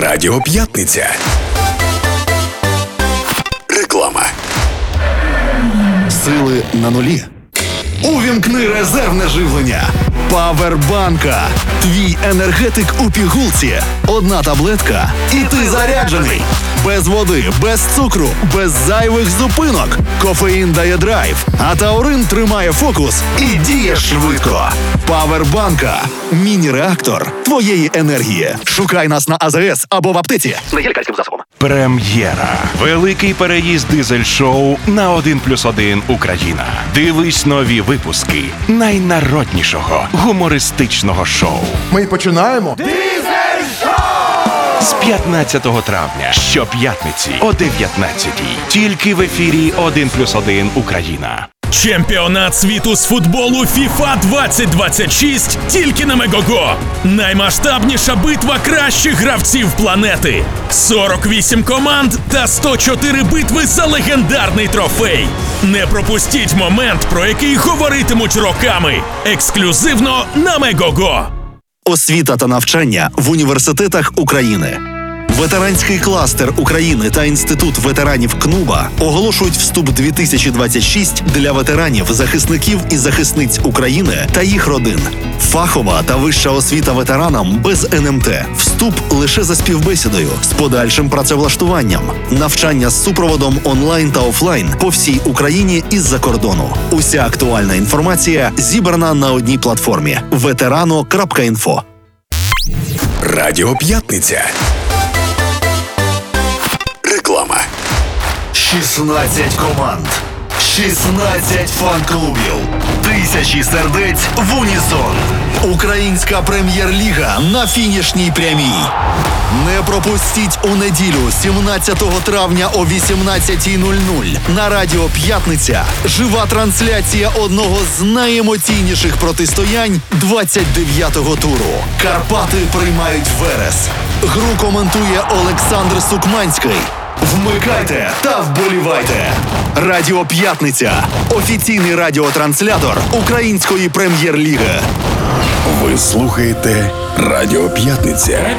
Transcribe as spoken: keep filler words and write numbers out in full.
Радіо П'ятниця. Реклама. Сили на нулі. Увімкни резервне живлення. Павербанка. Твій енергетик у пігулці. Одна таблетка і ти заряджений. Без води, без цукру, без зайвих зупинок. Кофеїн дає драйв, а таурин тримає фокус і діє швидко. Павербанка. Міні-реактор твоєї енергії. Шукай нас на А З С або в аптеці. Не є лікарським засобом. Прем'єра. Великий переїзд дизель-шоу на один плюс один Україна. Дивись нові випуски найнароднішого гумористичного шоу. Ми починаємо. З п'ятнадцятого травня щоп'ятниці о дев'ятнадцятій. Тільки в ефірі один плюс один Україна. Чемпіонат світу з футболу фіфа двадцять двадцять шість тільки на Мегого. Наймасштабніша битва кращих гравців планети. сорок вісім команд та сто чотири битви за легендарний трофей. Не пропустіть момент, про який говоритимуть роками. Ексклюзивно на Мегого. Освіта та навчання в університетах України. Ветеранський кластер України та Інститут ветеранів КНУБА оголошують вступ дві тисячі двадцять шість для ветеранів, захисників і захисниць України та їх родин. Фахова та вища освіта ветеранам без Ен Ем Те. Вступ лише за співбесідою з подальшим працевлаштуванням. Навчання з супроводом онлайн та офлайн по всій Україні із-за кордону. Уся актуальна інформація зібрана на одній платформі – ветерано крапка інфо. Радіо П'ятниця. Реклама. шістнадцять команд, шістнадцять фан-клубів, тисячі сердець в унісон. Українська прем'єр-ліга на фінішній прямій. Не пропустіть у неділю, сімнадцятого травня о вісімнадцятій нуль нуль на Радіо П'ятниця жива трансляція одного з найемоційніших протистоянь двадцять дев'ятого туру. Карпати приймають Верес. Гру коментує Олександр Сукманський. Вмикайте та вболівайте. Радіо П'ятниця. Офіційний радіотранслятор Української прем'єр-ліги. Ви слухаєте Радіо П'ятниця.